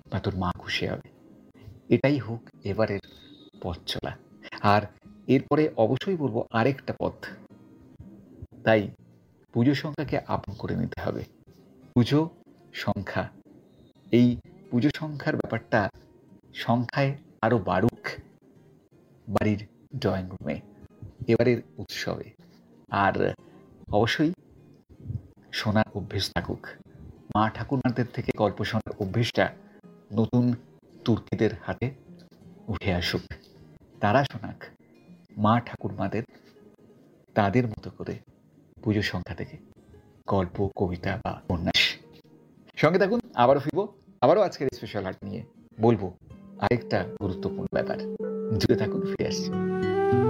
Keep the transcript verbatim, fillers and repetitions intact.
বা তোর মা খুশি হবে। এটাই হোক এবারের পথ চলা। আর এরপরে অবশ্যই বলবো আরেকটা পথ। তাই পুজো সংখ্যাকে আপন করে নিতে হবে। পুজো সংখ্যা, এই পুজো সংখ্যার ব্যাপারটা সংখ্যায় আরো বাড়ুক বাড়ির ড্রয়িং রুমে এবারের উৎসবে। আর অবশ্যই শোনার অভ্যেস থাকুক। মা ঠাকুরমাদের থেকে গল্প শোনার অভ্যেসটা নতুন তুর্কিদের হাতে উঠে আসুক। তারা শোনাক মা ঠাকুরমাদের তাদের মতো করে পুজো সংখ্যা থেকে গল্প, কবিতা বা উপন্যাস। সঙ্গে থাকুন, আবারও ফিরবো, আবারও আজকের স্পেশাল আর্ট নিয়ে বলবো আরেকটা গুরুত্বপূর্ণ ব্যাপার। জুড়ে থাকুন, ফিরে আসছি।